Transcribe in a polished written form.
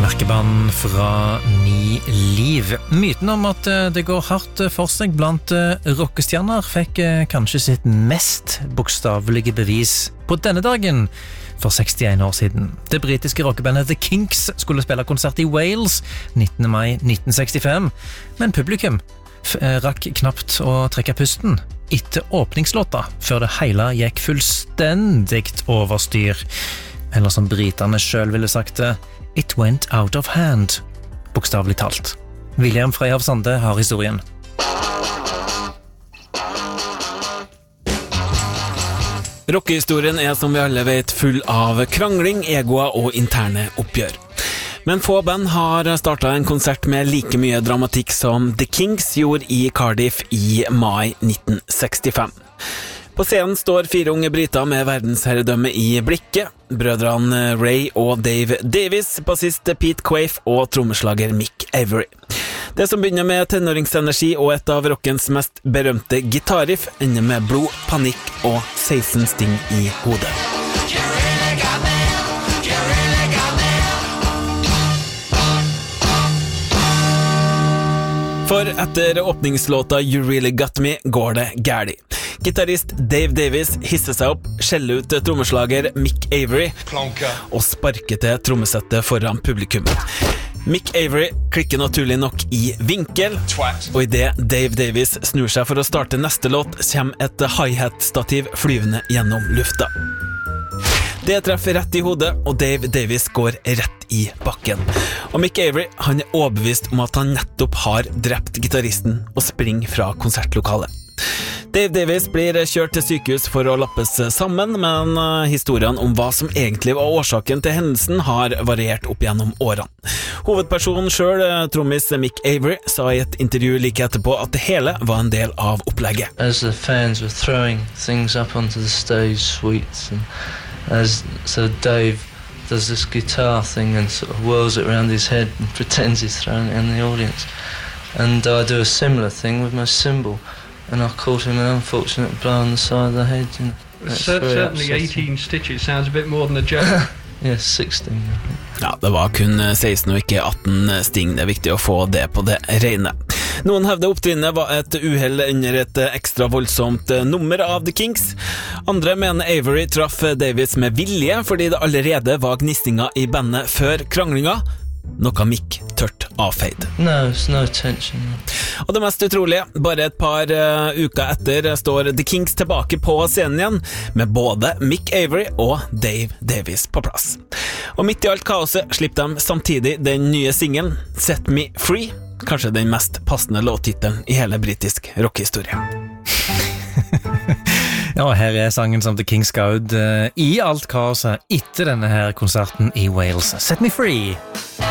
Merkeband fra Ni Liv. Myten om at det går hardt for seg blant rockestjerner fikk kanskje sitt mest bokstavelige bevis på denne dagen for 61 år siden. Det britiske rockebandet The Kinks skulle spille konsert i Wales 19. mai 1965, men publikum rakk knapt å trekke pusten etter åpningslåta før det hele gikk fullstendig overstyr. Eller som briterne selv ville sagt det, it went out of hand, bokstavelig talt. William Freyhav Sande har historien. Rockehistorien som vi alle vet full av krangling, egoer og interne oppgjør. Men få band har startet en konsert med like mye dramatikk som The Kinks gjorde i Cardiff i mai 1965. På scenen står 4 unge briter med verdensherredømme i blikket. Brødrene Ray og Dave Davis, bassist Pete Quaife og trommeslager Mick Avery. Det som begynner med tenåringsenergi og et av rockens mest berømte gitarriff ender med blod, panikk og 16 sting i hodet. For etter åpningslåta You Really Got Me går det gærlig. Gitarrist Dave Davis hisser seg opp, skjeller ut trommeslager Mick Avery og sparker til trommesettet foran publikum. Mick Avery klikker naturlig nok i vinkel, og i det Dave Davis snur seg for å starte neste låt, kommer et hi-hat-stativ flyvende gjennom lufta. Det treffer rett i hodet, og Dave Davis går rett i bakken. Og Mick Avery, han overbevist om at han nettopp har drept gitaristen og springer fra konsertlokalet. Dave Davis blir kjørt til sykehus for å lappes sammen, men historien om hva som egentlig var årsaken til hendelsen har variert opp gjennom årene. Hovedpersonen selv, trommis Mick Avery, sa i et intervju like etterpå at det hele var en del av opplegget. As the fans were throwing things up onto the stage suites, and so Dave does this guitar thing and sort of whirls it around his head and pretends he's throwing it in the audience. And I do a similar thing with my cymbal. And I caught him an unfortunate blow on the side of the head. Certainly 18 stitches sounds a bit more than a joke. Yes, 16. Ja, det var kun 16 og ikke 18 sting. Det er viktig å få det på det rene. Noen hevder opptrinnet var et uheld under et ekstra voldsomt nummer av The Kinks. Andre mener Avery traff Davis med vilje fordi det allerede var gnistinger i bandet før kranglinga. Noe Mick tørt avfeid. No, it's no tension. Og det mest utrolige, bare et par uker etter står The Kinks tilbake på scenen igjen, med både Mick Avery og Dave Davis på plass. Og midt i alt kaoset slipper de samtidig den nye singelen Set Me Free, kanskje den mest passende låttitelen i hele britisk rockehistorie. Ja, her er sangen som The Kinks ga ut i alt kaoset etter denne her konserten i Wales. Set Me Free!